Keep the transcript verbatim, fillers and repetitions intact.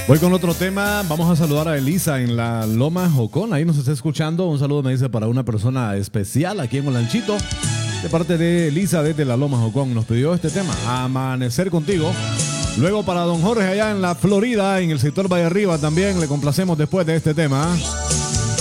Voy con otro tema. Vamos a saludar a Elisa en la Loma Jocón. Ahí nos está escuchando. Un saludo me dice para una persona especial aquí en Olanchito. De parte de Elisa desde la Loma Jocón. Nos pidió este tema, Amanecer Contigo. Luego para don Jorge allá en la Florida, en el sector Valle Arriba también. Le complacemos después de este tema.